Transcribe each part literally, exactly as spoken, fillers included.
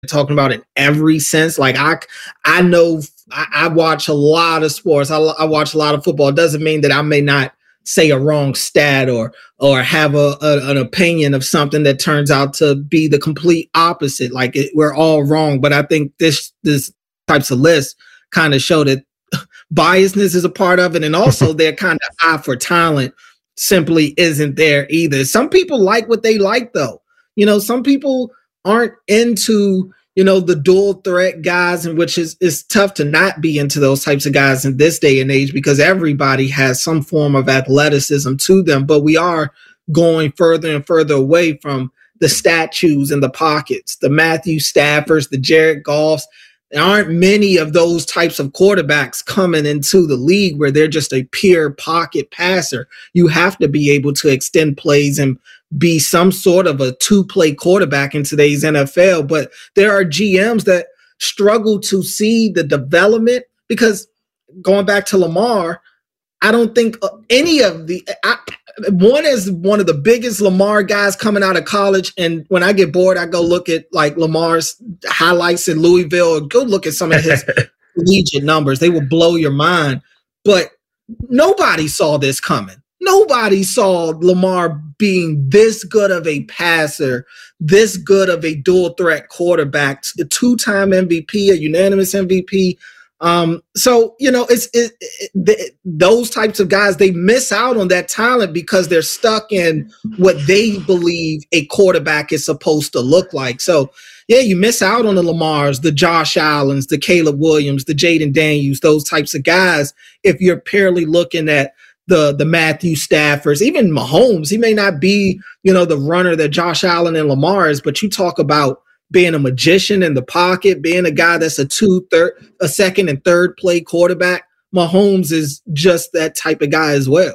talking about in every sense. Like I, I know I, I watch a lot of sports. I, I watch a lot of football. It doesn't mean that I may not say a wrong stat or or have a, a an opinion of something that turns out to be the complete opposite. Like it, we're all wrong. But I think this this types of lists kind of show that biasness is a part of it, and also their kind of eye for talent simply isn't there either. Some people like what they like, though. You know, some people aren't into, you know, the dual threat guys, and which is is tough to not be into those types of guys in this day and age because everybody has some form of athleticism to them. But we are going further and further away from the statues in the pockets, the Matthew Staffords, the Jared Goffs. There aren't many of those types of quarterbacks coming into the league where they're just a pure pocket passer. You have to be able to extend plays and be some sort of a two-play quarterback in today's N F L. But there are G Ms that struggle to see the development because going back to Lamar, I don't think any of the I, one is one of the biggest Lamar guys coming out of college. And when I get bored, I go look at like Lamar's highlights in Louisville or go look at some of his collegiate numbers. They will blow your mind. But nobody saw this coming. Nobody saw Lamar being this good of a passer, this good of a dual threat quarterback, a two-time M V P, a unanimous M V P. Um, so, you know, it's it, it, it, those types of guys, they miss out on that talent because they're stuck in what they believe a quarterback is supposed to look like. So, yeah, you miss out on the Lamars, the Josh Allens, the Caleb Williams, the Jaden Daniels, those types of guys if you're purely looking at the the Matthew Staffords, even Mahomes. He may not be, you know, the runner that Josh Allen and Lamar is, but you talk about being a magician in the pocket, being a guy that's a two, third, a second and third play quarterback. Mahomes is just that type of guy as well.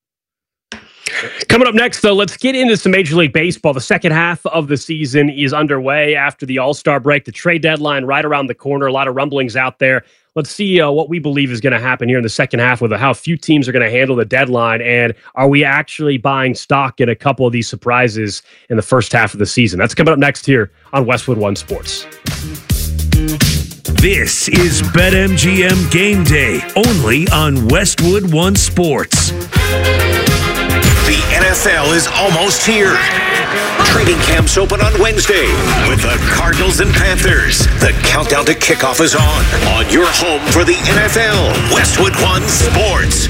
Coming up next, though, let's get into some Major League Baseball. The second half of the season is underway after the All-Star break. The trade deadline right around the corner. A lot of rumblings out there. Let's see uh, what we believe is going to happen here in the second half with how few teams are going to handle the deadline. And are we actually buying stock in a couple of these surprises in the first half of the season? That's coming up next here on Westwood One Sports. This is BetMGM Game Day, only on Westwood One Sports. The N F L is almost here. Training camps open on Wednesday with the Cardinals and Panthers. The countdown to kickoff is on. On your home for the N F L, Westwood One Sports.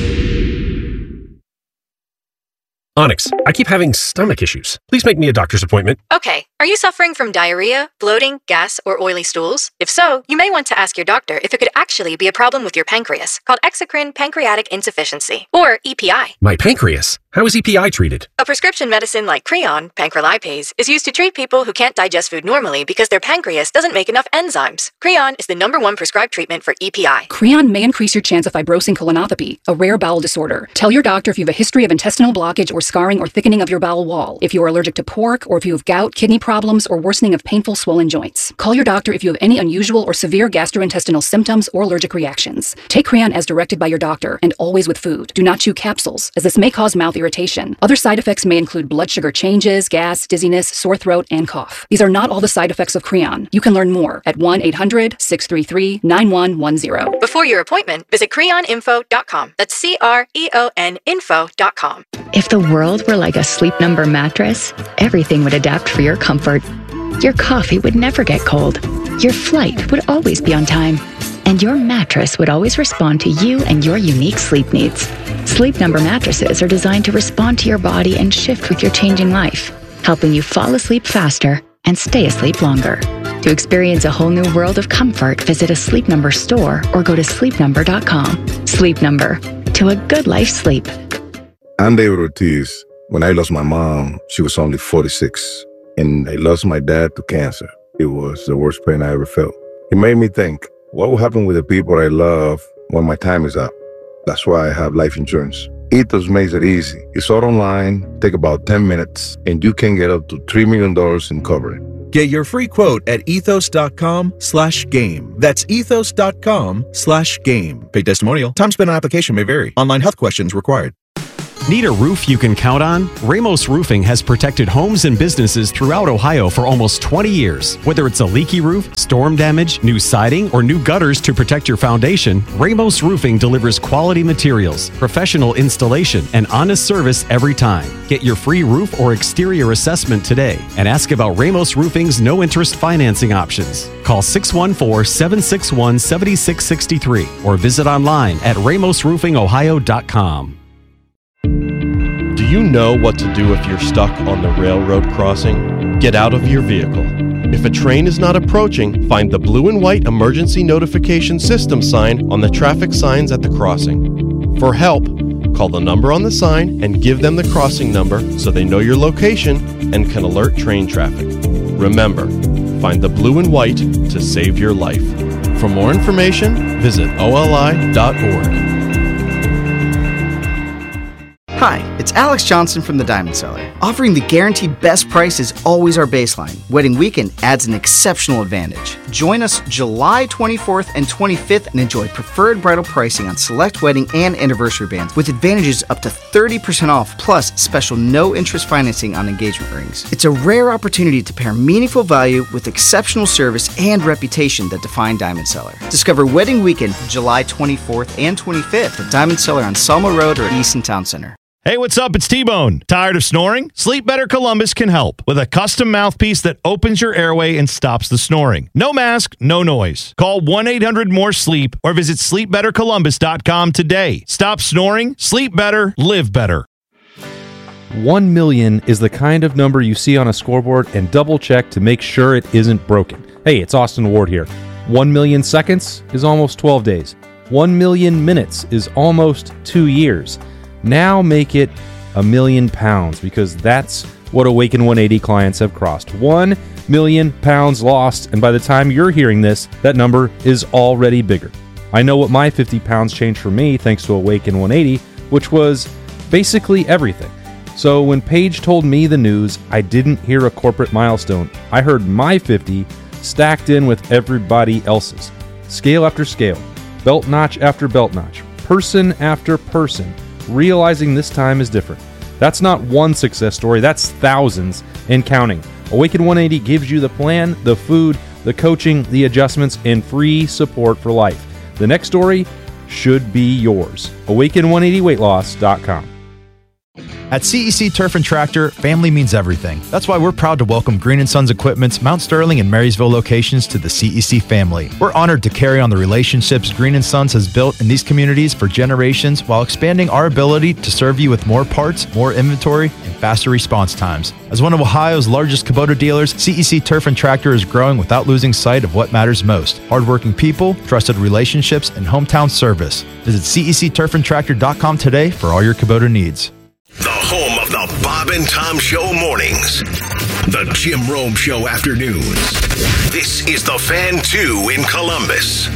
Onyx, I keep having stomach issues. Please make me a doctor's appointment. Okay. Are you suffering from diarrhea, bloating, gas, or oily stools? If so, you may want to ask your doctor if it could actually be a problem with your pancreas, called exocrine pancreatic insufficiency, or E P I. My pancreas? How is E P I treated? A prescription medicine like Creon, pancrelipase, is used to treat people who can't digest food normally because their pancreas doesn't make enough enzymes. Creon is the number one prescribed treatment for E P I. Creon may increase your chance of fibrosing colonopathy, a rare bowel disorder. Tell your doctor if you have a history of intestinal blockage or scarring or thickening of your bowel wall, if you are allergic to pork, or if you have gout, kidney problems, or worsening of painful swollen joints. Call your doctor if you have any unusual or severe gastrointestinal symptoms or allergic reactions. Take Creon as directed by your doctor, and always with food. Do not chew capsules, as this may cause mouth irritation. Other side effects may include blood sugar changes, gas, dizziness, sore throat, and cough. These are not all the side effects of Creon. You can learn more at one eight hundred, six three three, nine one one zero. Before your appointment, visit creon info dot com. That's C R E O N info dot com. If the world were like a Sleep Number mattress, everything would adapt for your comfort. Your coffee would never get cold. Your flight would always be on time. And your mattress would always respond to you and your unique sleep needs. Sleep Number mattresses are designed to respond to your body and shift with your changing life, helping you fall asleep faster and stay asleep longer. To experience a whole new world of comfort, visit a Sleep Number store or go to sleep number dot com. Sleep Number. To a good life sleep. I'm David Ortiz. When I lost my mom, she was only forty-six. And I lost my dad to cancer. It was the worst pain I ever felt. It made me think, what will happen with the people I love when my time is up? That's why I have life insurance. Ethos makes it easy. It's all online, take about ten minutes, and you can get up to three million dollars in coverage. Get your free quote at ethos.com slash game. That's ethos.com slash game. Paid testimonial. Time spent on application may vary. Online health questions required. Need a roof you can count on? Ramos Roofing has protected homes and businesses throughout Ohio for almost twenty years. Whether it's a leaky roof, storm damage, new siding, or new gutters to protect your foundation, Ramos Roofing delivers quality materials, professional installation, and honest service every time. Get your free roof or exterior assessment today and ask about Ramos Roofing's no-interest financing options. Call six one four, seven six one, seven six six three or visit online at ramos roofing ohio dot com. Do you know what to do if you're stuck on the railroad crossing? Get out of your vehicle. If a train is not approaching, find the blue and white emergency notification system sign on the traffic signs at the crossing. For help, call the number on the sign and give them the crossing number so they know your location and can alert train traffic. Remember, find the blue and white to save your life. For more information, visit O L I dot org. Hi, it's Alex Johnson from the Diamond Cellar. Offering the guaranteed best price is always our baseline. Wedding Weekend adds an exceptional advantage. Join us July twenty-fourth and twenty-fifth and enjoy preferred bridal pricing on select wedding and anniversary bands with advantages up to thirty percent off plus special no-interest financing on engagement rings. It's a rare opportunity to pair meaningful value with exceptional service and reputation that define Diamond Cellar. Discover Wedding Weekend July twenty-fourth and twenty-fifth at Diamond Cellar on Selma Road or Easton Town Center. Hey, what's up? It's T-Bone. Tired of snoring? Sleep Better Columbus can help with a custom mouthpiece that opens your airway and stops the snoring. No mask, no noise. Call one eight hundred more sleep or visit sleep better columbus dot com today. Stop snoring, sleep better, live better. One million is the kind of number you see on a scoreboard and double check to make sure it isn't broken. Hey, it's Austin Ward here. One million seconds is almost twelve days. One million minutes is almost two years. Now make it a million pounds because that's what Awaken one eighty clients have crossed. One million pounds lost, and by the time you're hearing this, that number is already bigger. I know what my fifty pounds changed for me thanks to Awaken one eighty, which was basically everything. So when Paige told me the news, I didn't hear a corporate milestone. I heard my fifty stacked in with everybody else's. Scale after scale, belt notch after belt notch, person after person, realizing this time is different. That's not one success story, that's thousands and counting. Awaken one eighty gives you the plan, the food, the coaching, the adjustments, and free support for life. The next story should be yours. awaken one eighty weight loss dot com. At C E C Turf and Tractor, family means everything. That's why we're proud to welcome Green and Sons Equipment's Mount Sterling and Marysville locations to the C E C family. We're honored to carry on the relationships Green and Sons has built in these communities for generations while expanding our ability to serve you with more parts, more inventory, and faster response times. As one of Ohio's largest Kubota dealers, C E C Turf and Tractor is growing without losing sight of what matters most: hardworking people, trusted relationships, and hometown service. Visit C E C turf and tractor dot com today for all your Kubota needs. The home of the Bob and Tom Show mornings. The Jim Rome Show afternoons. This is the Fan two in Columbus.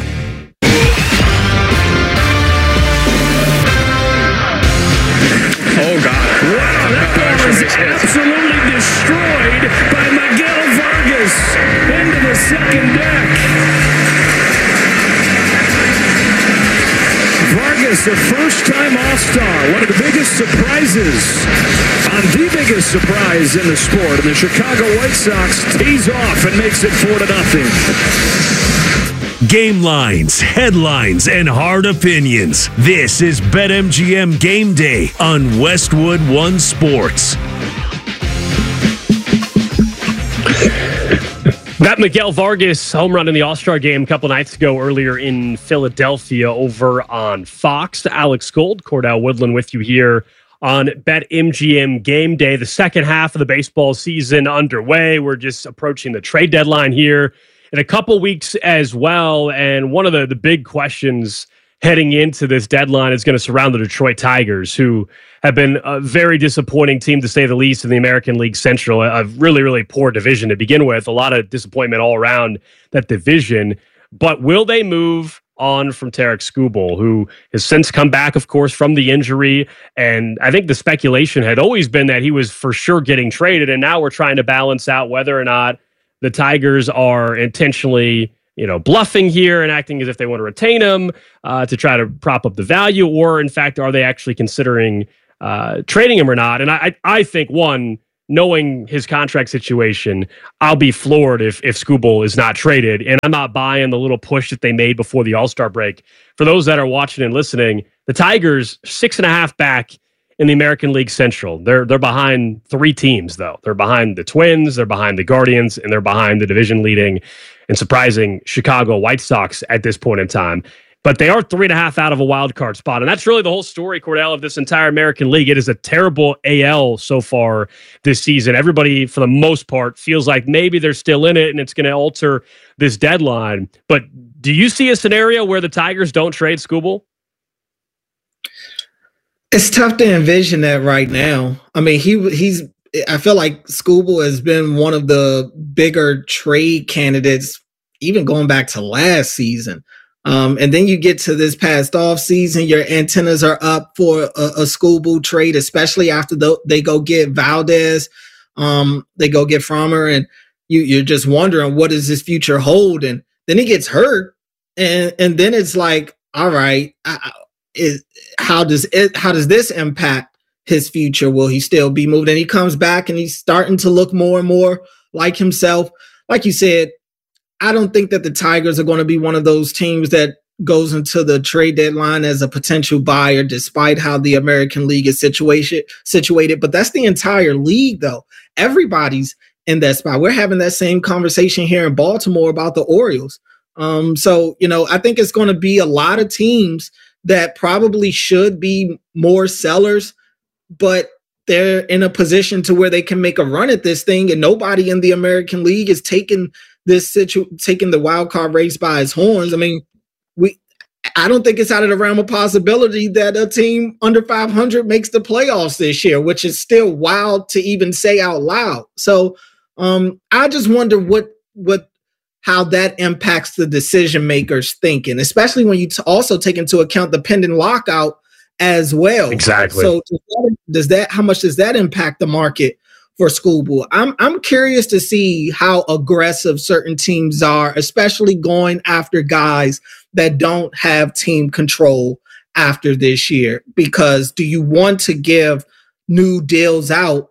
Oh, God. Wow, that ball is absolutely destroyed by Miguel Vargas into the second deck. Vargas, a first-time All-Star, one of the biggest surprises on the biggest surprise in the sport. And the Chicago White Sox tees off and makes it four to nothing. Game lines, headlines, and hard opinions. This is BetMGM Game Day on Westwood One Sports. That Miguel Vargas home run in the All-Star game a couple nights ago earlier in Philadelphia over on Fox. Alex Gold, Cordell Woodland with you here on BetMGM Game Day. The second half of the baseball season underway. We're just approaching the trade deadline here in a couple weeks as well. And one of the, the big questions heading into this deadline is going to surround the Detroit Tigers, who have been a very disappointing team, to say the least, in the American League Central. A really, really poor division to begin with. A lot of disappointment all around that division. But will they move on from Tarik Skubal, who has since come back, of course, from the injury? And I think the speculation had always been that he was for sure getting traded. And now we're trying to balance out whether or not the Tigers are intentionally, you know, bluffing here and acting as if they want to retain him uh, to try to prop up the value, or in fact, are they actually considering uh, trading him or not. And I, I think, one, knowing his contract situation, I'll be floored if if Skubal is not traded. And I'm not buying the little push that they made before the All-Star break. For those that are watching and listening, the Tigers, six and a half back in the American League Central. They're they're behind three teams, though. They're behind the Twins, they're behind the Guardians, and they're behind the division-leading and surprising Chicago White Sox at this point in time. But they are three and a half out of a wild card spot. And that's really the whole story, Cordell, of this entire American League. It is a terrible A L so far this season. Everybody, for the most part, feels like maybe they're still in it and it's going to alter this deadline. But do you see a scenario where the Tigers don't trade Skubal? It's tough to envision that right now. I mean, he he's. I feel like Skubal has been one of the bigger trade candidates, even going back to last season. Um, and then you get to this past off season, your antennas are up for a, a Skubal trade, especially after the, they go get Valdez, um, they go get Frommer, and you, you're just wondering what does this future hold. And then he gets hurt, and and then it's like, all right, I, is how does it how does this impact his future? Will he still be moved? And he comes back and he's starting to look more and more like himself. Like you said, I don't think that the Tigers are going to be one of those teams that goes into the trade deadline as a potential buyer, despite how the American League is situated. situated. But that's the entire league, though. Everybody's in that spot. We're having that same conversation here in Baltimore about the Orioles. Um, so, you know, I think it's going to be a lot of teams that probably should be more sellers, but they're in a position to where they can make a run at this thing, and nobody in the American League is taking this situ- taking the wild card race by its horns. I mean, we I don't think it's out of the realm of possibility that a team under five hundred makes the playoffs this year, which is still wild to even say out loud. So um, I just wonder what what how that impacts the decision makers thinking, especially when you t- also take into account the pending lockout as well. Exactly. So does that, does that how much does that impact the market for Skubal? I'm I'm curious to see how aggressive certain teams are, especially going after guys that don't have team control after this year. Because do you want to give new deals out?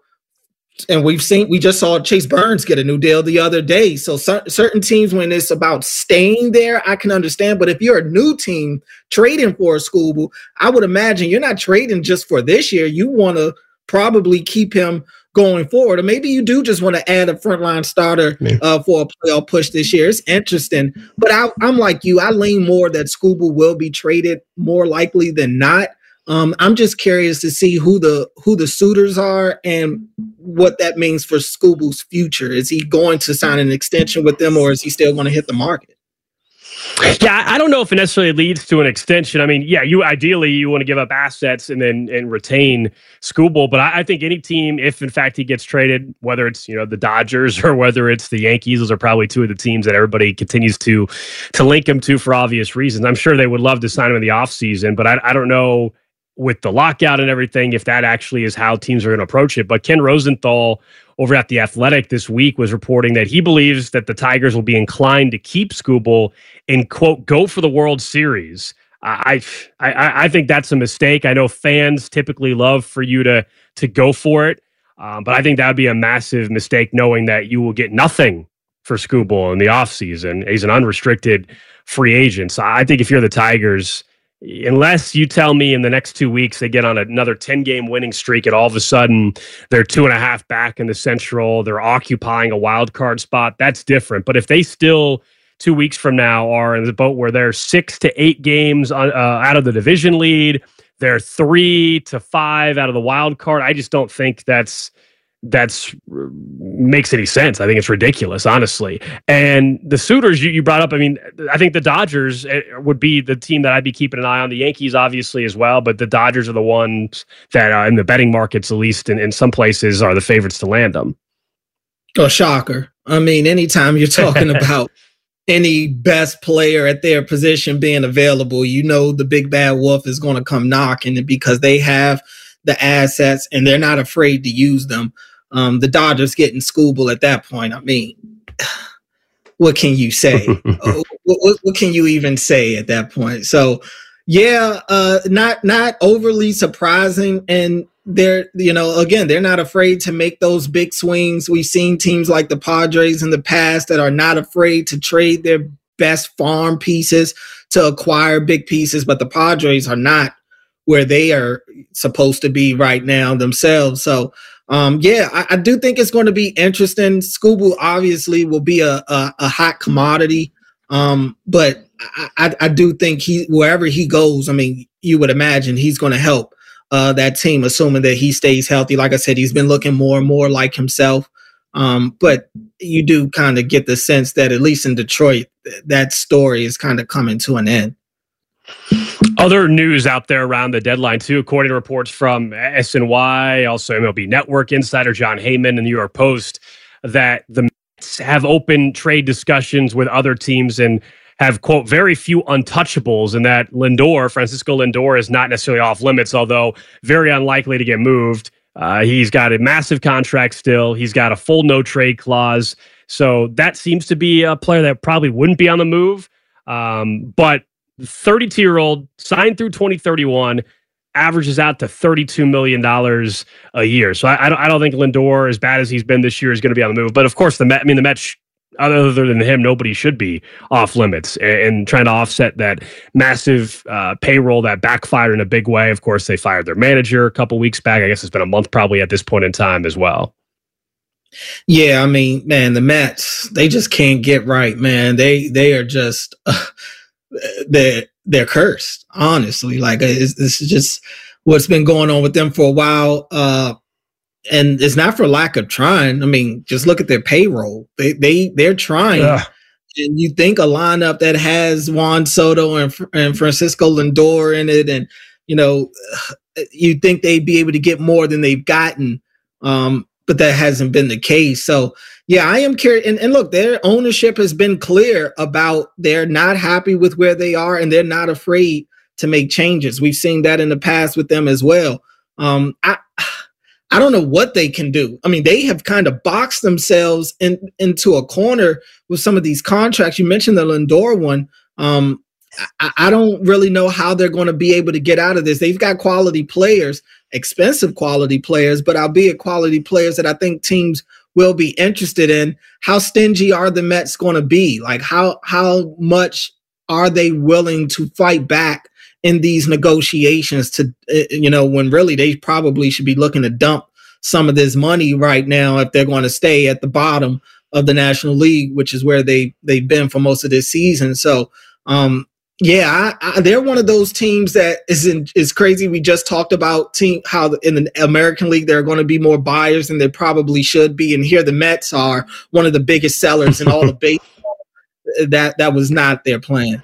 And we've seen, we just saw Chase Burns get a new deal the other day. So cer- certain teams, when it's about staying there, I can understand. But if you're a new team trading for a Skubal, I would imagine you're not trading just for this year. You want to probably keep him going forward. Or maybe you do just want to add a frontline starter uh, for a playoff push this year. It's interesting. But I, I'm like you. I lean more that Skubal will be traded more likely than not. Um, I'm just curious to see who the who the suitors are and what that means for Skubal's future. Is he going to sign an extension with them, or is he still going to hit the market? Yeah, I don't know if it necessarily leads to an extension. I mean, yeah, you ideally you want to give up assets and then and retain Skubal, but I, I think any team, if in fact he gets traded, whether it's you know the Dodgers or whether it's the Yankees, those are probably two of the teams that everybody continues to to link him to for obvious reasons. I'm sure they would love to sign him in the offseason, but I, I don't know with the lockout and everything if that actually is how teams are going to approach it. But Ken Rosenthal over at The Athletic this week was reporting that he believes that the Tigers will be inclined to keep Skubal and, quote, go for the World Series. I, I I think that's a mistake. I know fans typically love for you to to go for it, um, but I think that would be a massive mistake knowing that you will get nothing for Skubal in the offseason. He's an unrestricted free agent. So I think if you're the Tigers, unless you tell me in the next two weeks they get on another ten-game winning streak and all of a sudden they're two and a half back in the Central, they're occupying a wild card spot, that's different. But if they still two weeks from now are in the boat where they're six to eight games on, uh, out of the division lead, they're three to five out of the wild card, I just don't think that's that's makes any sense. I think it's ridiculous, honestly. And the suitors you, you brought up, I mean, I think the Dodgers would be the team that I'd be keeping an eye on. The Yankees, obviously, as well, but the Dodgers are the ones that, uh, in the betting markets, at least in, in some places, are the favorites to land them. Oh, shocker. I mean, anytime you're talking about any best player at their position being available, you know the big bad wolf is going to come knocking, because they have the assets and they're not afraid to use them. Um, the Dodgers getting Skubal at that point, I mean, what can you say? what, what, what can you even say at that point? So, yeah, uh, not not overly surprising. And they're, you know, again, they're not afraid to make those big swings. We've seen teams like the Padres in the past that are not afraid to trade their best farm pieces to acquire big pieces, but the Padres are not where they are supposed to be right now themselves. So, um, yeah, I, I do think it's going to be interesting. Scooble obviously will be a, a, a hot commodity, um, but I, I, I do think he, wherever he goes, I mean, you would imagine he's going to help uh, that team, assuming that he stays healthy. Like I said, he's been looking more and more like himself. Um, but you do kind of get the sense that at least in Detroit, th- that story is kind of coming to an end. Other news out there around the deadline, too, according to reports from S N Y, also M L B Network insider John Heyman and the New York Post, that the Mets have open trade discussions with other teams and have, quote, very few untouchables, and that Lindor, Francisco Lindor, is not necessarily off limits, although very unlikely to get moved. Uh, he's got a massive contract still. He's got a full no-trade clause. So that seems to be a player that probably wouldn't be on the move. Um, but thirty-two-year-old, signed through twenty thirty-one, averages out to thirty-two million dollars a year. So I, I, don't, I don't think Lindor, as bad as he's been this year, is going to be on the move. But of course, the Met, I mean, the Mets, other than him, nobody should be off limits and, and trying to offset that massive uh, payroll that backfired in a big way. Of course, they fired their manager a couple weeks back. I guess it's been a month probably at this point in time as well. Yeah, I mean, man, the Mets, they just can't get right, man. They they are just uh, they're they're cursed, honestly. Like it's, this is just what's been going on with them for a while. Uh, And it's not for lack of trying. I mean, just look at their payroll. They they they're trying, Ugh. And you think a lineup that has Juan Soto and and Francisco Lindor in it, and you know, you think they'd be able to get more than they've gotten, um, but that hasn't been the case. So yeah, I am curious. And, and look, their ownership has been clear about they're not happy with where they are, and they're not afraid to make changes. We've seen that in the past with them as well. Um, I. I don't know what they can do. I mean, they have kind of boxed themselves in, into a corner with some of these contracts. You mentioned the Lindor one. Um, I, I don't really know how they're going to be able to get out of this. They've got quality players, expensive quality players, but albeit quality players that I think teams will be interested in. How stingy are the Mets going to be? Like, how how much are they willing to fight back in these negotiations to, you know, when really they probably should be looking to dump some of this money right now if they're going to stay at the bottom of the National League, which is where they, they've been for most of this season. So, um, yeah, I, I, they're one of those teams that is in, is crazy. We just talked about team how in the American League there are going to be more buyers than there probably should be, and here the Mets are one of the biggest sellers in all of baseball. That that was not their plan.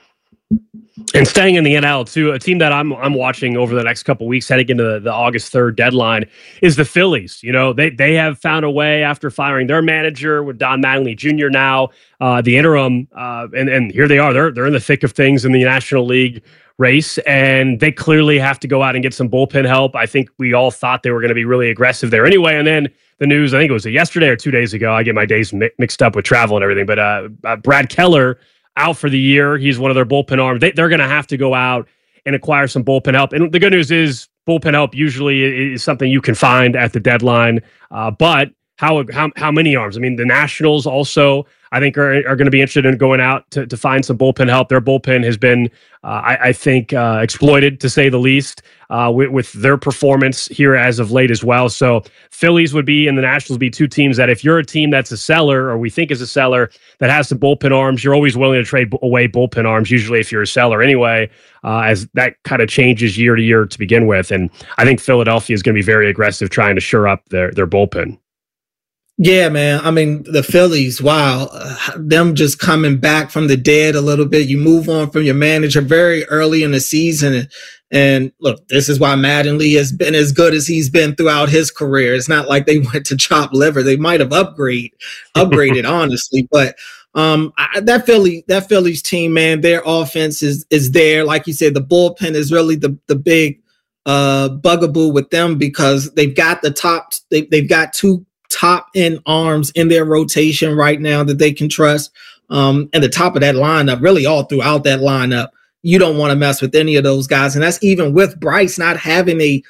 And staying in the N L too, a team that I'm I'm watching over the next couple of weeks, heading into the, the August third deadline, is the Phillies. You know, they they have found a way after firing their manager with Don Mattingly Junior now, uh, the interim, uh, and and here they are. They're they're in the thick of things in the National League race, and they clearly have to go out and get some bullpen help. I think we all thought they were going to be really aggressive there anyway, and then the news, I think it was yesterday or two days ago. I get my days mi- mixed up with travel and everything, but uh, uh, Brad Keller out for the year. He's one of their bullpen arms. They, they're going to have to go out and acquire some bullpen help. And the good news is bullpen help usually is something you can find at the deadline. Uh, but how, how how many arms? I mean, the Nationals also, I think, are, are going to be interested in going out to, to find some bullpen help. Their bullpen has been, uh, I, I think, uh, exploited, to say the least, uh, with, with their performance here as of late as well. So Phillies would be, and the Nationals would be two teams that if you're a team that's a seller, or we think is a seller, that has some bullpen arms, you're always willing to trade away bullpen arms, usually if you're a seller anyway, uh, as that kind of changes year to year to begin with. And I think Philadelphia is going to be very aggressive trying to shore up their, their bullpen. Yeah, man. I mean, the Phillies, wow, uh, them just coming back from the dead a little bit. You move on from your manager very early in the season. And, and look, this is why Mattingly has been as good as he's been throughout his career. It's not like they went to chop liver. They might have upgrade, upgraded, honestly. But um, I, that Philly, that Phillies team, man, their offense is is there. Like you said, the bullpen is really the the big uh, bugaboo with them, because they've got the top. They, they've got two top end arms in their rotation right now that they can trust. Um, and the top of that lineup, really all throughout that lineup, you don't want to mess with any of those guys. And that's even with Bryce not having a,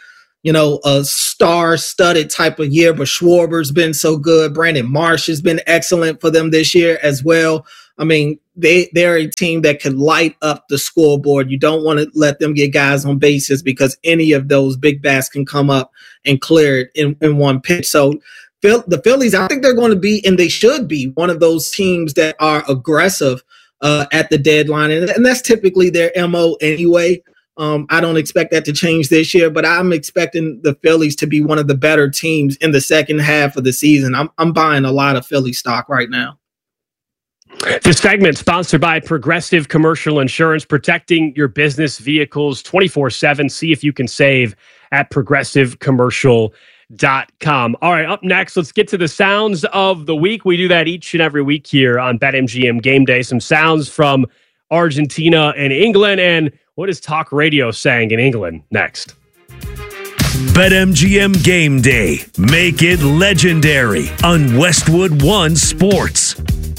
you know, a star-studded type of year, but Schwarber's been so good. Brandon Marsh has been excellent for them this year as well. I mean, they, they're a team that can light up the scoreboard. You don't want to let them get guys on bases because any of those big bats can come up and clear it in, in one pitch. So Phil, the Phillies, I think they're going to be, and they should be, one of those teams that are aggressive uh, at the deadline. And, and that's typically their M O anyway. Um, I don't expect that to change this year, but I'm expecting the Phillies to be one of the better teams in the second half of the season. I'm, I'm buying a lot of Philly stock right now. This segment sponsored by Progressive Commercial Insurance, protecting your business vehicles twenty-four seven. See if you can save at progressive commercial dot com. All right, up next, let's get to the sounds of the week. We do that each and every week here on BetMGM Game Day. Some sounds from Argentina and England, and what is talk radio saying in England next? BetMGM Game Day. Make it legendary on Westwood One Sports.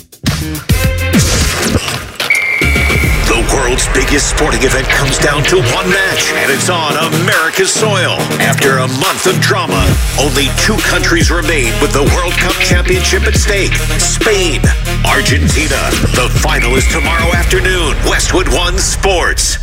The world's biggest sporting event comes down to one match, and it's on America's soil. After a month of drama, only two countries remain with the World Cup championship at stake: Spain, Argentina. The final is tomorrow afternoon. Westwood One Sports.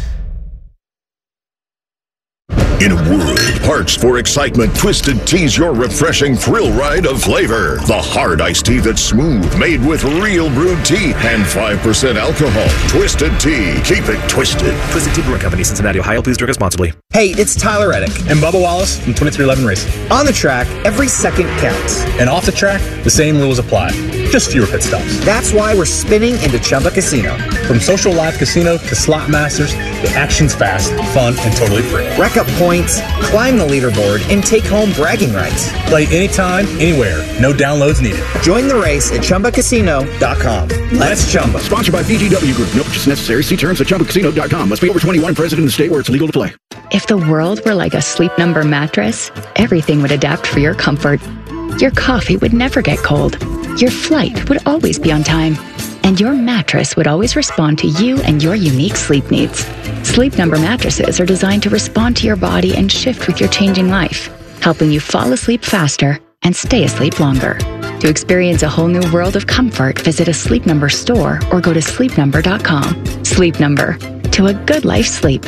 In a world parched for excitement, Twisted Tea's your refreshing thrill ride of flavor. The hard iced tea that's smooth, made with real brewed tea and five percent alcohol. Twisted Tea. Keep it twisted. Twisted Tea Brewing Company, Cincinnati, Ohio. Please drink responsibly. Hey, it's Tyler Reddick and Bubba Wallace from twenty-three eleven Racing. On the track, every second counts. And off the track, the same rules apply. Just fewer pit stops. That's why we're spinning into Chumba Casino. From social live casino to slot masters, the action's fast, fun, and totally free. Rack up points, climb the leaderboard, and take home bragging rights. Play anytime, anywhere. No downloads needed. Join the race at Chumba Casino dot com. Let's Chumba. Sponsored by B G W Group. No purchase necessary. See terms at Chumba Casino dot com. Must be over twenty-one, present in the state where it's legal to play. If the world were like a Sleep Number mattress, everything would adapt for your comfort. Your coffee would never get cold. Your flight would always be on time. And your mattress would always respond to you and your unique sleep needs. Sleep Number mattresses are designed to respond to your body and shift with your changing life, helping you fall asleep faster and stay asleep longer. To experience a whole new world of comfort, visit a Sleep Number store or go to sleep number dot com. Sleep Number. To a good life sleep.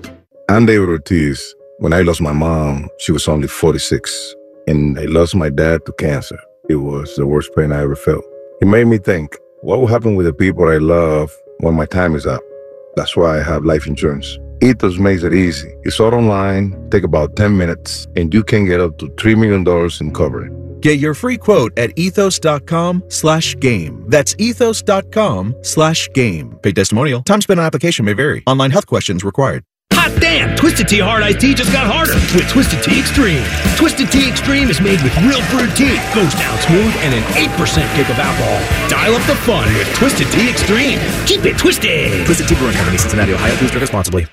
I'm David Ortiz. When I lost my mom, she was only forty-six. And I lost my dad to cancer. It was the worst pain I ever felt. It made me think, what will happen with the people I love when my time is up? That's why I have life insurance. Ethos makes it easy. It's all online, take about ten minutes, and you can get up to three million dollars in coverage. Get your free quote at ethos dot com slash game. That's ethos dot com slash game. Paid testimonial. Time spent on application may vary. Online health questions required. Hot damn! Twisted Tea Hard Iced Tea just got harder with Twisted Tea Extreme. Twisted Tea Extreme is made with real brewed tea, goes down smooth, and an eight percent kick of alcohol. Dial up the fun with Twisted Tea Extreme. Keep it twisted. Twisted Tea Brewing Company, Cincinnati, Ohio. Please drink responsibly.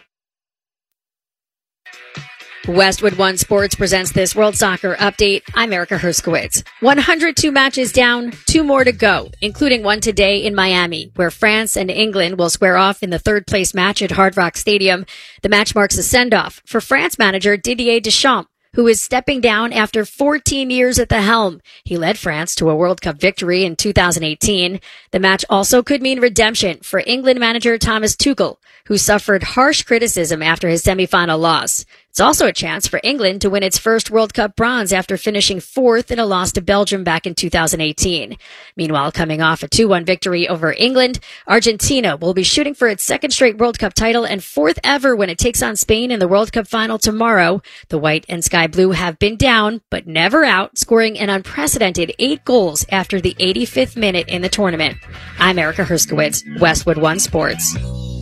Westwood One Sports presents this World Soccer Update. I'm Erica Herskowitz. one hundred two matches down, two more to go, including one today in Miami, where France and England will square off in the third place match at Hard Rock Stadium. The match marks a send-off for France manager Didier Deschamps, who is stepping down after fourteen years at the helm. He led France to a World Cup victory in two thousand eighteen. The match also could mean redemption for England manager Thomas Tuchel, who suffered harsh criticism after his semifinal loss. It's also a chance for England to win its first World Cup bronze after finishing fourth in a loss to Belgium back in two thousand eighteen. Meanwhile, coming off a two one victory over England, Argentina will be shooting for its second straight World Cup title and fourth ever when it takes on Spain in the World Cup final tomorrow. The white and sky blue have been down, but never out, scoring an unprecedented eight goals after the eighty-fifth minute in the tournament. I'm Erica Herskowitz, Westwood One Sports.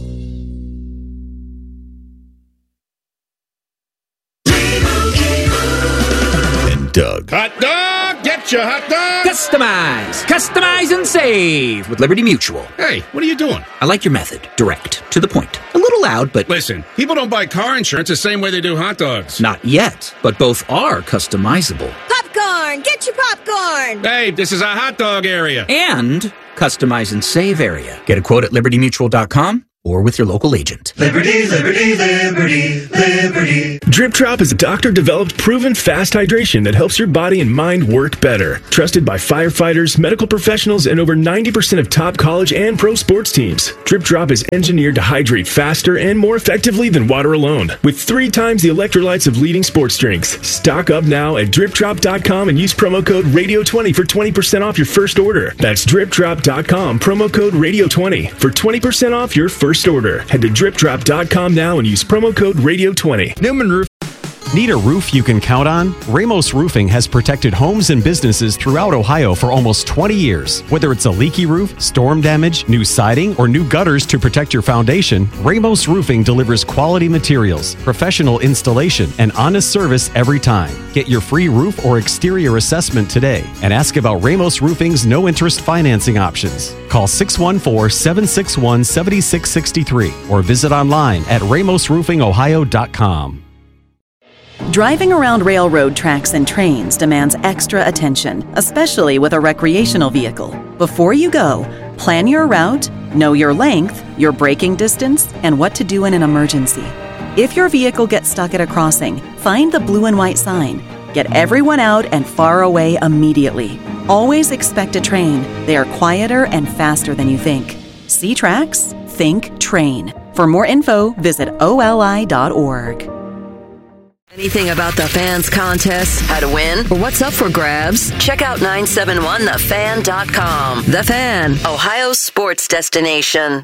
Doug. Hot dog! Get your hot dog! Customize! Customize and save with Liberty Mutual. Hey, what are you doing? I like your method. Direct. To the point. A little loud, but... Listen, people don't buy car insurance the same way they do hot dogs. Not yet, but both are customizable. Popcorn! Get your popcorn! Hey, this is a hot dog area. And customize and save area. Get a quote at liberty mutual dot com. or with your local agent. Liberty, liberty, liberty, liberty. Drip Drop is a doctor-developed, proven fast hydration that helps your body and mind work better. Trusted by firefighters, medical professionals, and over ninety percent of top college and pro sports teams. Drip Drop is engineered to hydrate faster and more effectively than water alone, with three times the electrolytes of leading sports drinks. Stock up now at drip drop dot com and use promo code radio twenty for twenty percent off your first order. That's drip drop dot com, promo code radio twenty for twenty percent off your first order. Head to drip drop dot com now and use promo code radio twenty. Newman Roof. Need a roof you can count on? Ramos Roofing has protected homes and businesses throughout Ohio for almost twenty years. Whether it's a leaky roof, storm damage, new siding, or new gutters to protect your foundation, Ramos Roofing delivers quality materials, professional installation, and honest service every time. Get your free roof or exterior assessment today and ask about Ramos Roofing's no-interest financing options. Call six one four, seven six one, seven six six three or visit online at ramos roofing ohio dot com. Driving around railroad tracks and trains demands extra attention, especially with a recreational vehicle. Before you go, plan your route, know your length, your braking distance, and what to do in an emergency. If your vehicle gets stuck at a crossing, find the blue and white sign. Get everyone out and far away immediately. Always expect a train. They are quieter and faster than you think. See tracks? Think train. For more info, visit O L I dot org. Anything about the Fans contest, how to win, or what's up for grabs? Check out nine seven one the fan dot com. The Fan, Ohio's sports destination.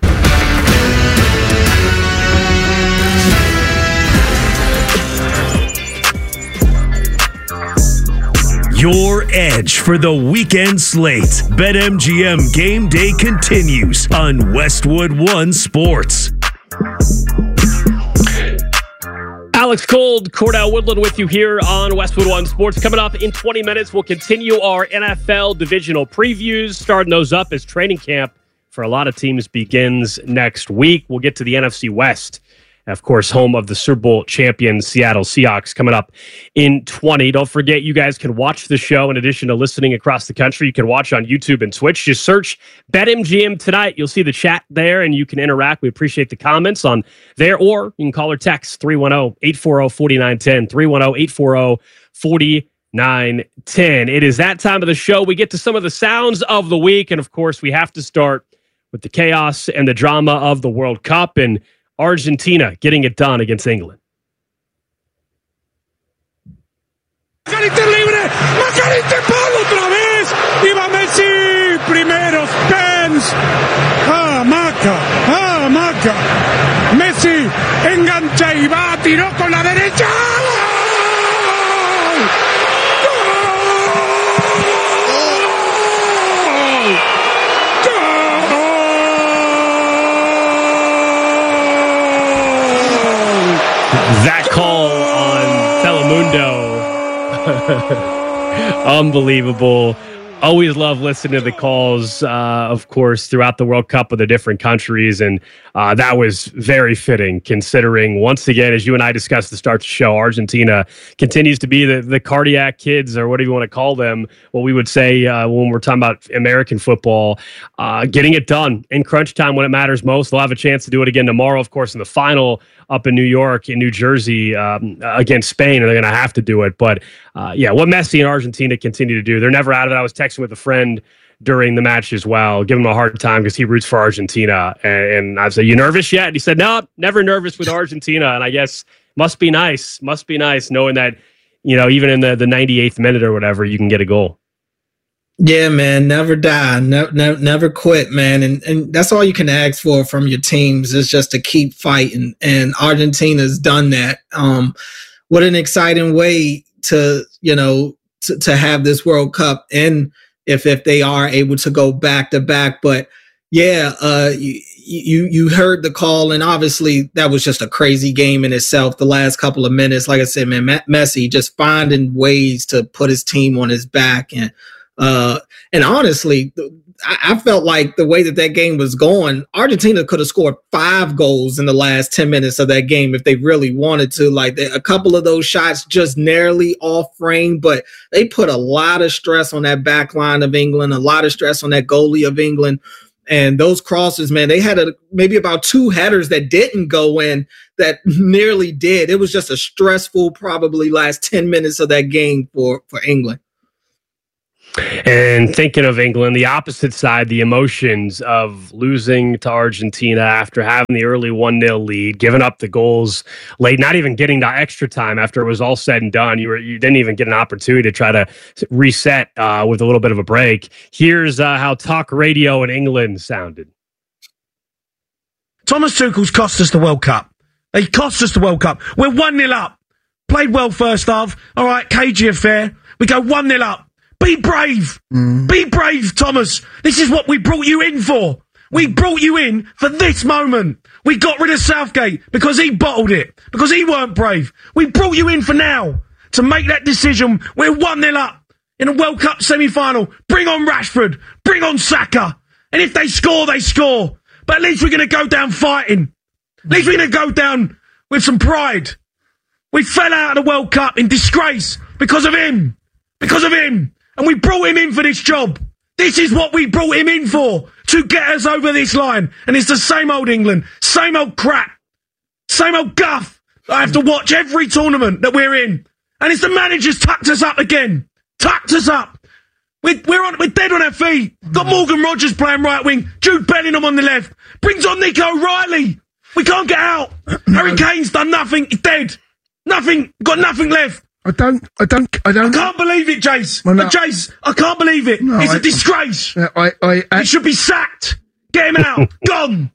Your edge for the weekend slate. BetMGM Game Day continues on Westwood One Sports. Alex Gold, Cordell Woodland with you here on Westwood One Sports. Coming up in twenty minutes, we'll continue our N F L divisional previews, starting those up as training camp for a lot of teams begins next week. We'll get to the N F C West, of course, home of the Super Bowl champion Seattle Seahawks coming up in twenty. Don't forget, you guys can watch the show in addition to listening across the country. You can watch on YouTube and Twitch. Just search BetMGM tonight. You'll see the chat there, and you can interact. We appreciate the comments on there, or you can call or text three one zero, eight four zero, four nine one zero, three one zero, eight four zero, four nine one zero. It is that time of the show. We get to some of the sounds of the week, and of course, we have to start with the chaos and the drama of the World Cup, and Argentina getting it done against England. Macarite libre, Macarite Pablo otra vez, y va Messi, primero Spence, ah, Maca, ah, Maca, Messi engancha y va, tiró con la derecha, That call on Telemundo, unbelievable. Always love listening to the calls, uh, of course, throughout the World Cup of the different countries. And uh, that was very fitting, considering, once again, as you and I discussed to start the show, Argentina continues to be the, the cardiac kids, or whatever you want to call them, what we would say uh, when we're talking about American football, uh, getting it done in crunch time when it matters most. They'll have a chance to do it again tomorrow, of course, in the final up in New York, in New Jersey, um, against Spain, and they're going to have to do it. But uh, yeah, what Messi and Argentina continue to do, they're never out of it. I was texting with a friend during the match as well, giving him a hard time because he roots for Argentina. And, and I said, "You nervous yet?" And he said, "No, never nervous with Argentina." And I guess must be nice, must be nice knowing that, you know, even in the, the ninety-eighth minute or whatever, you can get a goal. Yeah, man, never die, never, never, never quit, man, and and that's all you can ask for from your teams is just to keep fighting. And Argentina's done that. Um, what an exciting way to you know to, to have this World Cup, and if if they are able to go back to back. But yeah, uh, you you you heard the call, and obviously that was just a crazy game in itself. The last couple of minutes, like I said, man, Messi just finding ways to put his team on his back. And Uh, and honestly, I, I felt like the way that that game was going, Argentina could have scored five goals in the last ten minutes of that game if they really wanted to. Like they, a couple of those shots just narrowly off frame, but they put a lot of stress on that back line of England, a lot of stress on that goalie of England. And those crosses, man, they had a, maybe about two headers that didn't go in that nearly did. It was just a stressful, probably last ten minutes of that game for, for England. And thinking of England, the opposite side, the emotions of losing to Argentina after having the early one nil lead, giving up the goals late, not even getting to extra time after it was all said and done. You were you didn't even get an opportunity to try to reset uh, with a little bit of a break. Here's uh, how talk radio in England sounded. Thomas Tuchel's cost us the World Cup. He cost us the World Cup. We're one nil up. Played well first half. All right, cagey affair. We go one nil up. Be brave. Mm. Be brave, Thomas. This is what we brought you in for. We brought you in for this moment. We got rid of Southgate because he bottled it, because he weren't brave. We brought you in for now to make that decision. We're one nil up in a World Cup semi-final. Bring on Rashford. Bring on Saka. And if they score, they score. But at least we're going to go down fighting. At least we're going to go down with some pride. We fell out of the World Cup in disgrace because of him. Because of him. And we brought him in for this job. This is what we brought him in for, to get us over this line. And it's the same old England, same old crap, same old guff. I have to watch every tournament that we're in. And it's the manager's tucked us up again. Tucked us up. We're, we're, on, we're dead on our feet. Got Morgan Rogers playing right wing, Jude Bellingham on the left. Brings on Nico O'Reilly. We can't get out. Harry Kane's done nothing. He's dead. Nothing. Got nothing left. I don't, I don't, I don't. I can't believe it, Jace. Well, no, Jace, I can't believe it. No, it's I, a disgrace. I, I, I, I, he should be sacked. Get him out. Gone.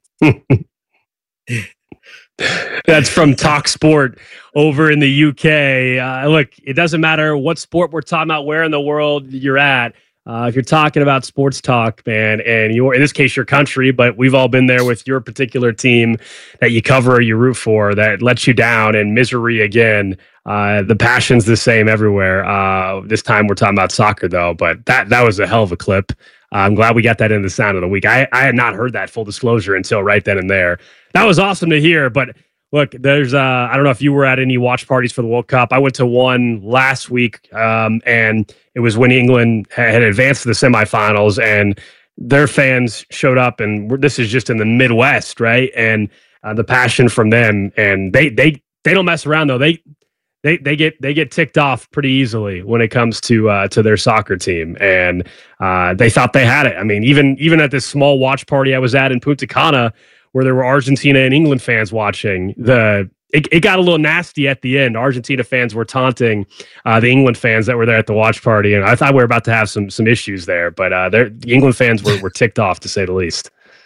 That's from Talk Sport over in the U K. Uh, look, it doesn't matter what sport we're talking about, where in the world you're at. Uh, if you're talking about sports talk, man, and you're, in this case, your country, but we've all been there with your particular team that you cover or you root for that lets you down and misery again. Uh, the passion's the same everywhere. Uh, this time we're talking about soccer, though, but that that was a hell of a clip. Uh, I'm glad we got that in the sound of the week. I, I had not heard that, full disclosure, until right then and there. That was awesome to hear, but look, there's, uh, I don't know if you were at any watch parties for the World Cup. I went to one last week, um, and it was when England had advanced to the semifinals, and their fans showed up, and this is just in the Midwest, right? And uh, the passion from them, and they they they don't mess around though. They they they get they get ticked off pretty easily when it comes to uh, to their soccer team, and uh, they thought they had it. I mean, even even at this small watch party I was at in Punta Cana, where there were Argentina and England fans watching, the it, it got a little nasty at the end. Argentina fans were taunting uh, the England fans that were there at the watch party, and I thought we were about to have some some issues there. But uh, the England fans were, were ticked off, to say the least.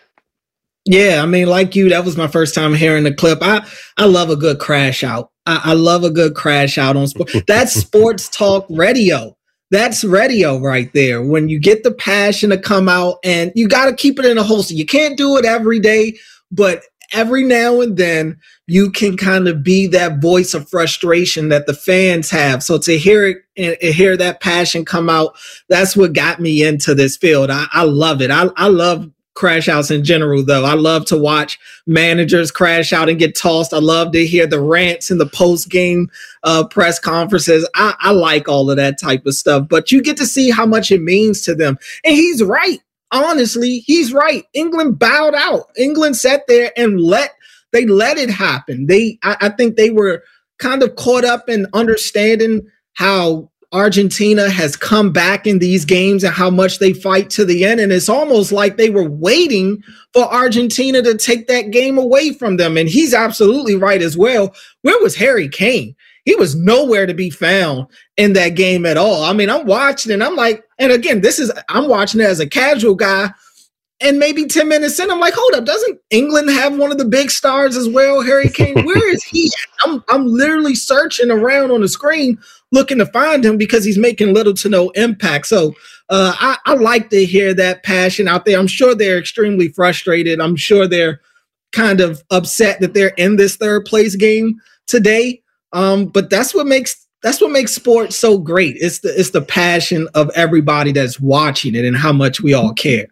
Yeah, I mean, like you, that was my first time hearing the clip. I, I love a good crash out. I, I love a good crash out on sports. That's sports talk radio. That's radio right there. When you get the passion to come out, and you got to keep it in a holster. You can't do it every day, but every now and then you can kind of be that voice of frustration that the fans have. So to hear it and hear that passion come out, that's what got me into this field. I, I love it. I, I love crash outs in general, though. I love to watch managers crash out and get tossed. I love to hear the rants in the post game uh, press conferences. I, I like all of that type of stuff, but you get to see how much it means to them. And he's right. Honestly, he's right. England bowed out. England sat there and let they let it happen. They, I, I think they were kind of caught up in understanding how Argentina has come back in these games and how much they fight to the end. And it's almost like they were waiting for Argentina to take that game away from them. And he's absolutely right as well. Where was Harry Kane? He was nowhere to be found in that game at all. I mean, I'm watching and I'm like, and again, this is, I'm watching it as a casual guy, and maybe ten minutes in, I'm like, hold up, doesn't England have one of the big stars as well, Harry Kane? Where is he at? I'm, I'm literally searching around on the screen looking to find him because he's making little to no impact. So uh, I, I like to hear that passion out there. I'm sure they're extremely frustrated. I'm sure they're kind of upset that they're in this third place game today. Um, but that's what makes that's what makes sports so great. It's the it's the passion of everybody that's watching it and how much we all care.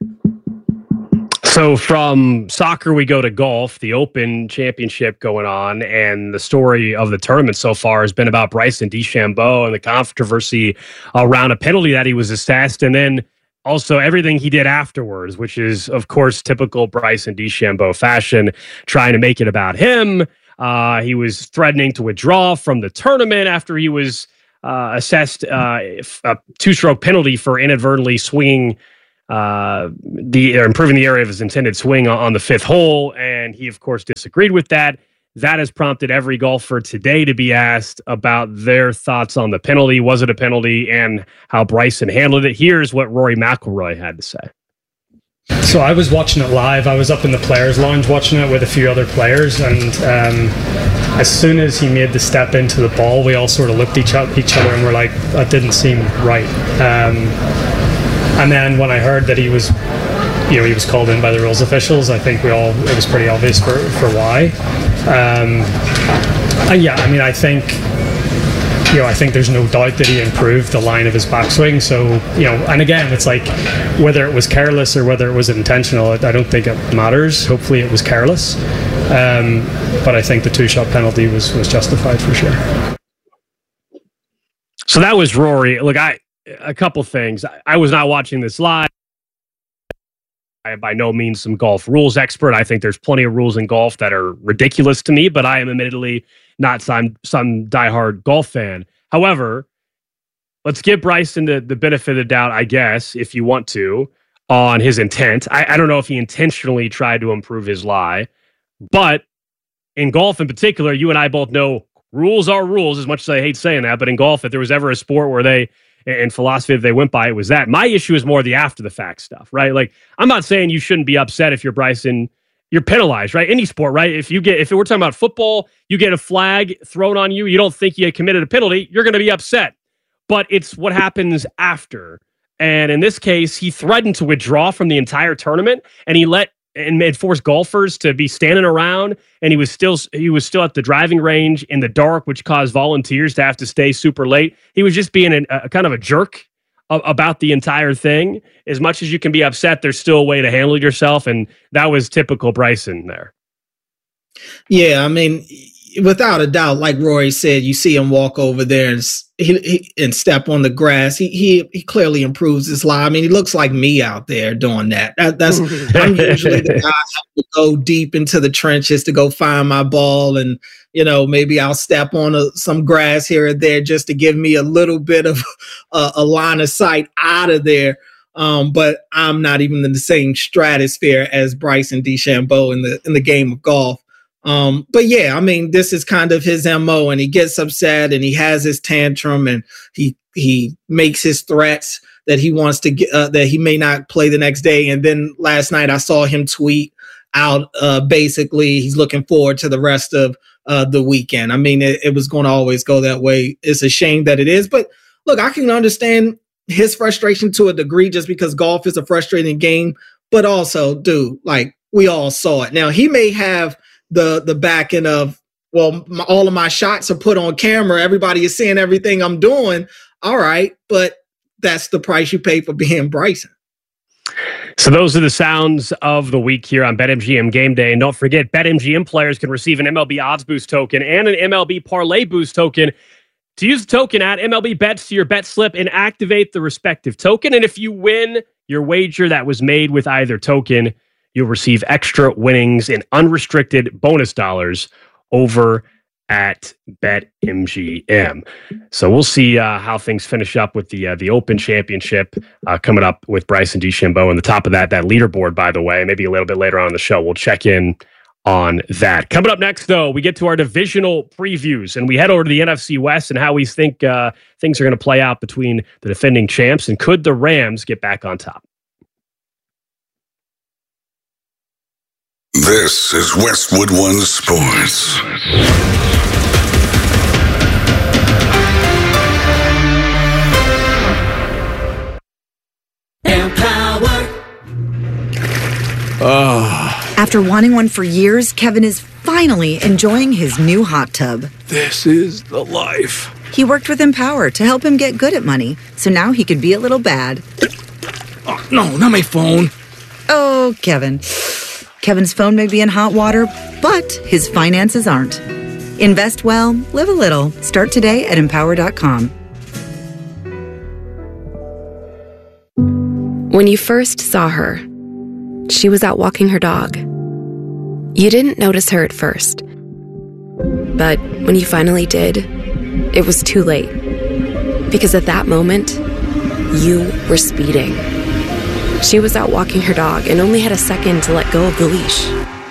So from soccer, we go to golf, the Open Championship going on, and the story of the tournament so far has been about Bryson DeChambeau and the controversy around a penalty that he was assessed, and then also everything he did afterwards, which is, of course, typical Bryson DeChambeau fashion, trying to make it about him. Uh, he was threatening to withdraw from the tournament after he was uh, assessed uh, a two-stroke penalty for inadvertently swinging uh, the or improving the area of his intended swing on, on the fifth hole, and he, of course, disagreed with that. That has prompted every golfer today to be asked about their thoughts on the penalty. Was it a penalty, and how Bryson handled it? Here's what Rory McIlroy had to say. So I was watching it live. I was up in the players' lounge watching it with a few other players, and um, as soon as he made the step into the ball, we all sort of looked at each, each other and were like, that didn't seem right. Um, and then when I heard that he was, you know, he was called in by the rules officials, I think we all, it was pretty obvious for, for why. Um, and yeah, I mean, I think, you know, I think there's no doubt that he improved the line of his backswing. So, you know, and again, it's like whether it was careless or whether it was intentional, I don't think it matters. Hopefully it was careless. Um, but I think the two-shot penalty was, was justified for sure. So that was Rory. Look, I a couple things. I, I was not watching this live. I am by no means some golf rules expert. I think there's plenty of rules in golf that are ridiculous to me, but I am admittedly not some some diehard golf fan. However, let's give Bryson the, the benefit of the doubt, I guess, if you want to, on his intent. I, I don't know if he intentionally tried to improve his lie, but in golf in particular, you and I both know rules are rules, as much as I hate saying that, but in golf, if there was ever a sport where they, in philosophy, if they went by, it was that. My issue is more the after-the-fact stuff, right? Like, I'm not saying you shouldn't be upset if you're Bryson. You're penalized, right? Any sport, right? If you get, if we're talking about football, you get a flag thrown on you, you don't think you committed a penalty, you're going to be upset. But it's what happens after. And in this case, he threatened to withdraw from the entire tournament, and he let and made forced golfers to be standing around, and he was still he was still at the driving range in the dark, which caused volunteers to have to stay super late. He was just being a, a kind of a jerk about the entire thing. As much as you can be upset, there's still a way to handle yourself, and that was typical Bryson there. Yeah, I mean, without a doubt, like Rory said, you see him walk over there and he, he and step on the grass. He he he clearly improves his lie. I mean, he looks like me out there doing that. that that's I'm usually the guy have to go deep into the trenches to go find my ball, and you know, maybe I'll step on a, some grass here or there just to give me a little bit of a, a line of sight out of there. Um, but I'm not even in the same stratosphere as Bryson DeChambeau in the in the game of golf. Um, but yeah, I mean, this is kind of his M O, and he gets upset and he has his tantrum and he he makes his threats that he wants to get uh, that he may not play the next day. And then last night I saw him tweet out uh, basically he's looking forward to the rest of uh, the weekend. I mean, it, it was going to always go that way. It's a shame that it is, but look, I can understand his frustration to a degree just because golf is a frustrating game. But also, dude, like we all saw it. Now he may have the the back end of, well, my, all of my shots are put on camera. Everybody is seeing everything I'm doing. All right. But that's the price you pay for being Bryson. So those are the sounds of the week here on BetMGM Game Day. And don't forget, BetMGM players can receive an M L B Odds Boost token and an M L B Parlay Boost token. To use the token, add M L B Bets to your bet slip and activate the respective token. And if you win your wager that was made with either token, you'll receive extra winnings and unrestricted bonus dollars over at BetMGM. So we'll see uh, how things finish up with the uh, the Open Championship uh, coming up with Bryson DeChambeau. And the top of that, that leaderboard, by the way, maybe a little bit later on in the show, we'll check in on that. Coming up next, though, we get to our divisional previews, and we head over to the N F C West and how we think uh, things are going to play out between the defending champs, and could the Rams get back on top? This is Westwood One Sports. Empower. Oh. After wanting one for years, Kevin is finally enjoying his new hot tub. This is the life. He worked with Empower to help him get good at money, so now he could be a little bad. Oh, no, not my phone. Oh, Kevin. Kevin's phone may be in hot water, but his finances aren't. Invest well, live a little. Start today at empower dot com. When you first saw her, she was out walking her dog. You didn't notice her at first. But when you finally did, it was too late. Because at that moment, you were speeding. She was out walking her dog and only had a second to let go of the leash.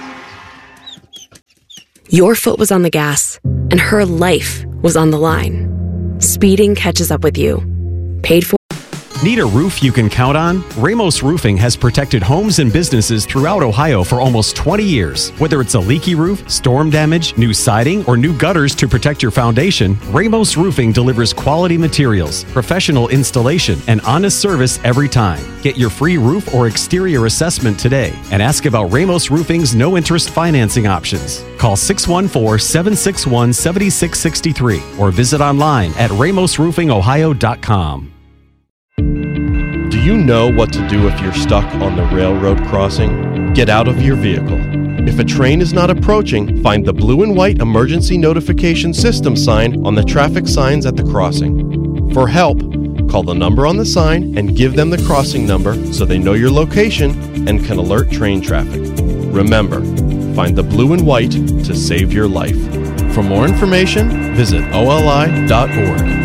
Your foot was on the gas, and her life was on the line. Speeding catches up with you. Paid for. Need a roof you can count on? Ramos Roofing has protected homes and businesses throughout Ohio for almost twenty years. Whether it's a leaky roof, storm damage, new siding, or new gutters to protect your foundation, Ramos Roofing delivers quality materials, professional installation, and honest service every time. Get your free roof or exterior assessment today and ask about Ramos Roofing's no-interest financing options. Call six one four, seven six one, seven six six three or visit online at ramos roofing ohio dot com. Do you know what to do if you're stuck on the railroad crossing? Get out of your vehicle. If a train is not approaching, find the blue and white emergency notification system sign on the traffic signs at the crossing. For help, call the number on the sign and give them the crossing number so they know your location and can alert train traffic. Remember, find the blue and white to save your life. For more information, visit O L I dot org.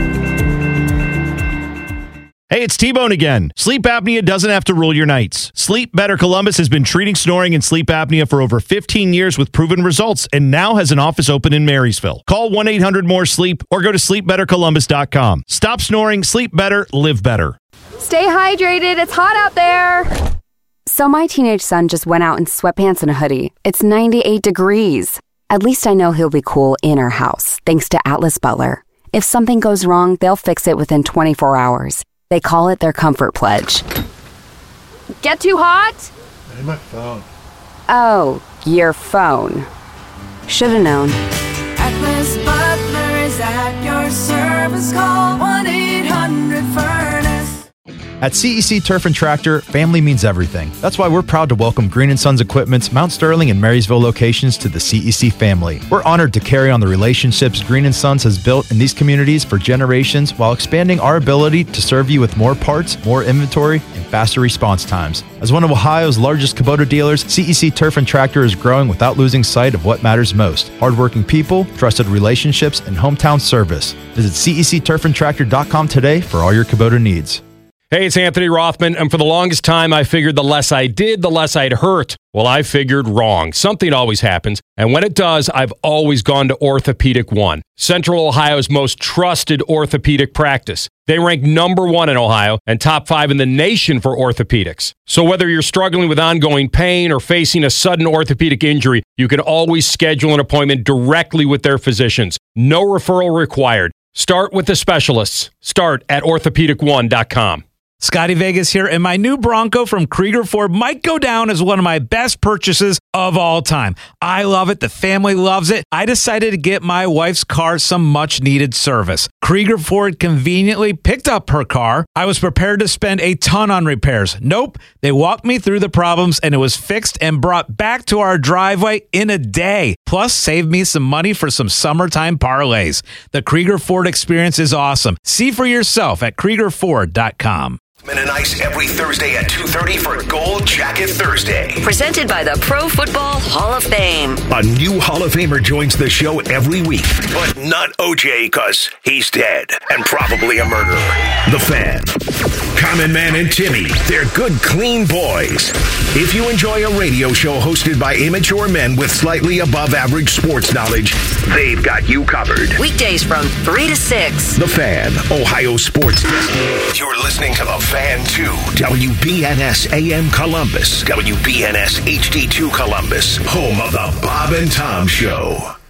Hey, it's T-Bone again. Sleep apnea doesn't have to rule your nights. Sleep Better Columbus has been treating snoring and sleep apnea for over fifteen years with proven results and now has an office open in Marysville. Call one eight hundred more sleep or go to sleep better columbus dot com. Stop snoring, sleep better, live better. Stay hydrated. It's hot out there. So my teenage son just went out in sweatpants and a hoodie. It's ninety-eight degrees. At least I know he'll be cool in our house, thanks to Atlas Butler. If something goes wrong, they'll fix it within twenty-four hours. They call it their comfort pledge. Get too hot? Hey, my phone. Oh, your phone. Should've known. Atlas Butler is at your service. Call one eight hundred furnace. At C E C Turf and Tractor, family means everything. That's why we're proud to welcome Green and Sons Equipment's Mount Sterling and Marysville locations to the C E C family. We're honored to carry on the relationships Green and Sons has built in these communities for generations while expanding our ability to serve you with more parts, more inventory, and faster response times. As one of Ohio's largest Kubota dealers, C E C Turf and Tractor is growing without losing sight of what matters most: hardworking people, trusted relationships, and hometown service. Visit C E C turf and tractor dot com today for all your Kubota needs. Hey, it's Anthony Rothman, and for the longest time, I figured the less I did, the less I'd hurt. Well, I figured wrong. Something always happens, and when it does, I've always gone to Orthopedic One, Central Ohio's most trusted orthopedic practice. They rank number one in Ohio and top five in the nation for orthopedics. So whether you're struggling with ongoing pain or facing a sudden orthopedic injury, you can always schedule an appointment directly with their physicians. No referral required. Start with the specialists. Start at orthopedic one dot com. Scotty Vegas here, and my new Bronco from Krieger Ford might go down as one of my best purchases of all time. I love it. The family loves it. I decided to get my wife's car some much-needed service. Krieger Ford conveniently picked up her car. I was prepared to spend a ton on repairs. Nope. They walked me through the problems, and it was fixed and brought back to our driveway in a day. Plus, saved me some money for some summertime parlays. The Krieger Ford experience is awesome. See for yourself at krieger ford dot com. And Ice every Thursday at two thirty for Gold Jacket Thursday. Presented by the Pro Football Hall of Fame. A new Hall of Famer joins the show every week, but not O J because he's dead and probably a murderer. The Fan. Common Man and Timmy, they're good, clean boys. If you enjoy a radio show hosted by immature men with slightly above average sports knowledge, they've got you covered. Weekdays from three to six. The Fan, Ohio Sports Desk. You're listening to The Fan two, W B N S A M Columbus, W B N S H D two Columbus, home of the Bob and Tom Show.